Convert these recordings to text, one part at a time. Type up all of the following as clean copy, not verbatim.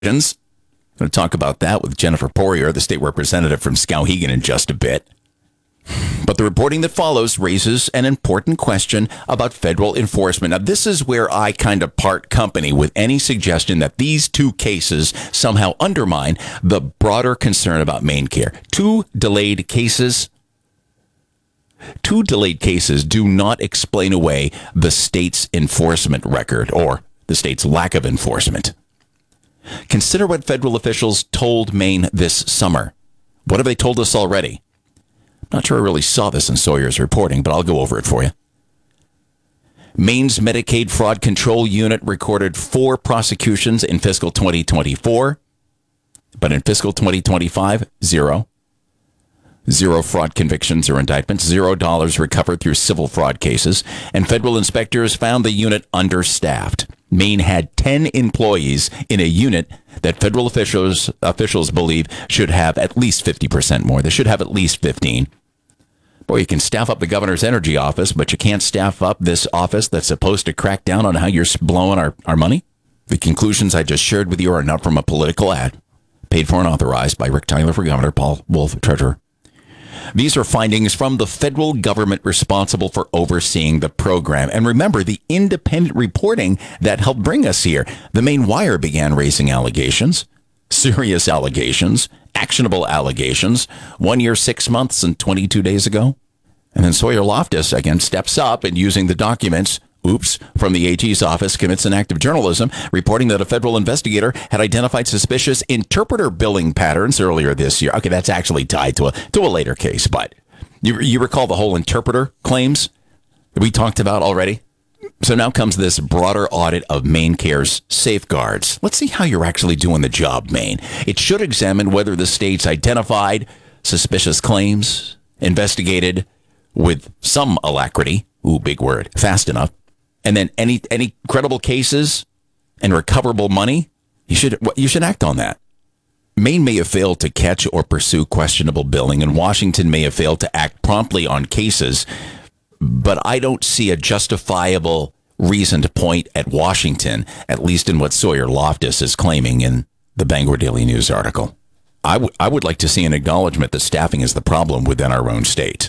Going to talk about that with Jennifer Poirier, the state representative from Skowhegan, in just a bit. But the reporting that follows raises an important question about federal enforcement. Now, this is where I kind of part company with any suggestion that these two cases somehow undermine the broader concern about MaineCare. Two delayed cases do not explain away the state's enforcement record or the state's lack of enforcement. Consider what federal officials told Maine this summer. What have they told us already? Not sure I really saw this in Sawyer's reporting, but I'll go over it for you. Maine's Medicaid Fraud Control Unit recorded 4 prosecutions in fiscal 2024, but in fiscal 2025, 0. 0 fraud convictions or indictments, $0 recovered through civil fraud cases, and federal inspectors found the unit understaffed. Maine had 10 employees in a unit that federal officials believe should have at least 50% more. They should have at least 15. Boy, you can staff up the governor's energy office, but you can't staff up this office that's supposed to crack down on how you're blowing our money? The conclusions I just shared with you are not from a political ad. Paid for and authorized by Rick Tyler for governor, Paul Wolf, treasurer. These are findings from the federal government responsible for overseeing the program. And remember, the independent reporting that helped bring us here. The Maine Wire began raising allegations, serious allegations, actionable allegations, 1 year, 6 months, and 22 days ago. And then Sawyer Loftus, again, steps up and using the documents, from the AG's office, commits an act of journalism, reporting that a federal investigator had identified suspicious interpreter billing patterns earlier this year. Okay, that's actually tied to a later case, but you recall the whole interpreter claims that we talked about already? So now comes this broader audit of MaineCare's safeguards. Let's see how you're actually doing the job, Maine. It should examine whether the state's identified suspicious claims, investigated with some alacrity, big word, fast enough, and then any credible cases and recoverable money, you should act on that. Maine may have failed to catch or pursue questionable billing, and Washington may have failed to act promptly on cases, but I don't see a justifiable reason to point at Washington, at least in what Sawyer Loftus is claiming in the Bangor Daily News article. I would like to see an acknowledgement that staffing is the problem within our own state,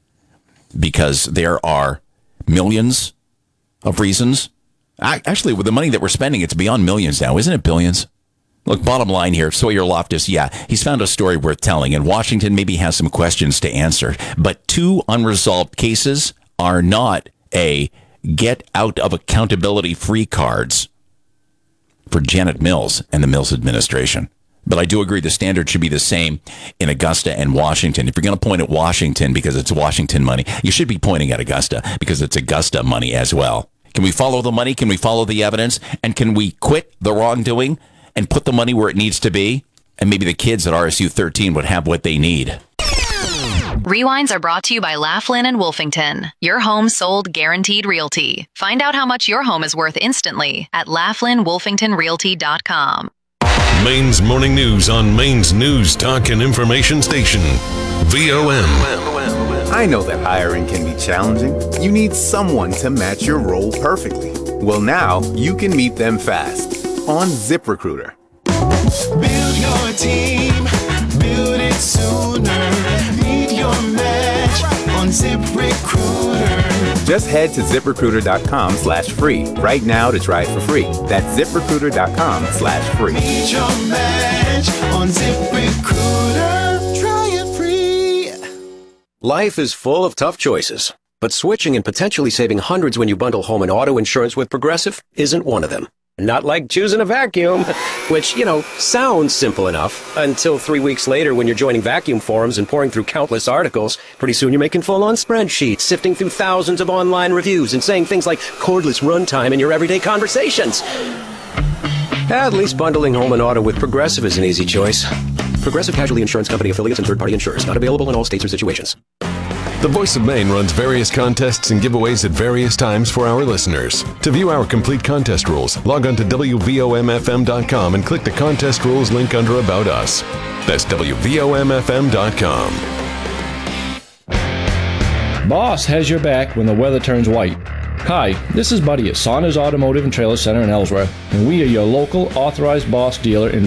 because there are millions of reasons. Actually, with the money that we're spending, it's beyond millions now. Isn't it billions? Look, bottom line here, Sawyer Loftus, he's found a story worth telling, and Washington maybe has some questions to answer. But 2 unresolved cases are not a get out of accountability free cards for Janet Mills and the Mills administration. But I do agree the standard should be the same in Augusta and Washington. If you're going to point at Washington because it's Washington money, you should be pointing at Augusta because it's Augusta money as well. Can we follow the money? Can we follow the evidence? And can we quit the wrongdoing and put the money where it needs to be? And maybe the kids at RSU 13 would have what they need. Rewinds are brought to you by Laughlin and Wolfington. Your home sold guaranteed realty. Find out how much your home is worth instantly at LaughlinWolfingtonRealty.com. Maine's morning news on Maine's news, talk, and information station, VOM. I know that hiring can be challenging. You need someone to match your role perfectly. Well, now you can meet them fast on ZipRecruiter. Build your team, build it sooner. Meet your match on ZipRecruiter. Just head to ZipRecruiter.com/free right now to try it for free. That's ZipRecruiter.com/free. Meet your match on ZipRecruiter. Try it free. Life is full of tough choices, but switching and potentially saving hundreds when you bundle home and auto insurance with Progressive isn't one of them. Not like choosing a vacuum, which, sounds simple enough until 3 weeks later when you're joining vacuum forums and pouring through countless articles. Pretty soon you're making full-on spreadsheets, sifting through thousands of online reviews and saying things like cordless runtime in your everyday conversations. At least bundling home and auto with Progressive is an easy choice. Progressive Casualty Insurance Company affiliates and third-party insurers. Not available in all states or situations. The Voice of Maine runs various contests and giveaways at various times for our listeners. To view our complete contest rules, log on to WVOMFM.com and click the contest rules link under About Us. That's WVOMFM.com. Boss has your back when the weather turns white. Hi, this is Buddy at Saunders Automotive and Trailer Center in Ellsworth, and we are your local authorized Boss dealer in